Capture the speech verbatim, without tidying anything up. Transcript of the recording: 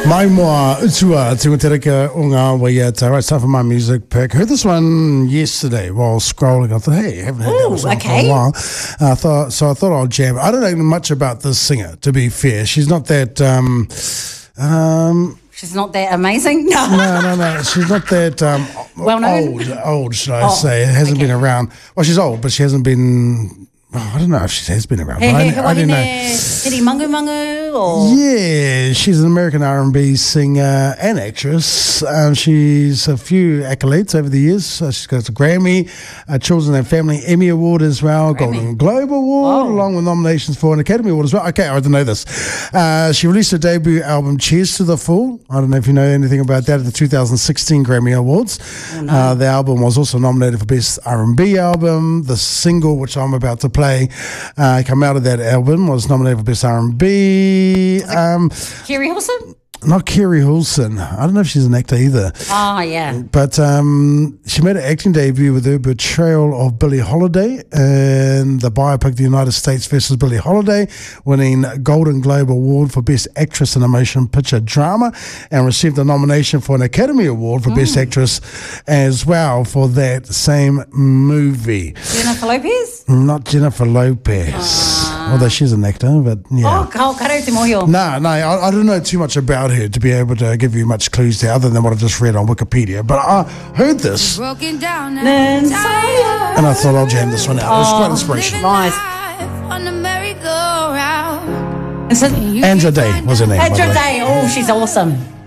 Mai moa utua te tereka o ngā waiata. Right, it's time for my music pick. Heard this one yesterday while scrolling. I thought, hey, haven't heard Ooh, that song okay. for a while. Uh, I thought, so I thought I'll jam. I don't know much about this singer, to be fair. She's not that... Um, um, She's not that amazing? No. no, no, no. She's not that um, well known? old, old, should I Oh, say. Hasn't okay. been around. Well, she's old, but she hasn't been... Oh, I don't know if she has been around. He, but he, I, I don't know. Hiri Mangu Mangu or... Yeah, she's an American R and B singer and actress. Um, she's a few accolades over the years. Uh, she's got a Grammy, a Children and Family Emmy Award as well, Grammy. Golden Globe Award, Oh. along with nominations for an Academy Award as well. Okay, I didn't know this. Uh, she released her debut album, Cheers to the Fool. I don't know if you know anything about that, at the two thousand sixteen Grammy Awards. Oh, no. uh, the album was also nominated for Best R and B Album. The single, which I'm about to play, uh, come out of that album, was nominated for Best R and B. Um, Kerry Hilson? not Kerry Hilson. I don't know if she's an actor either. Oh, yeah. But um, she made an acting debut with her portrayal of Billie Holiday in the biopic The United States versus Billie Holiday, winning Golden Globe Award for Best Actress in a Motion Picture Drama, and received a nomination for an Academy Award for mm. Best Actress as well for that same movie. Jennifer Lopez? Not Jennifer Lopez, uh. although she's an actor, but yeah. Oh, ka kare te mohio. No, no, I, I don't know too much about her to be able to give you much clues there, other than what I just read on Wikipedia. But I heard this, Broken down and I thought I'll jam this one out. It was quite inspirational. Nice. on the merry-go-round. Is it Andra Day was her name. by the Andra way. Day? Oh, she's awesome.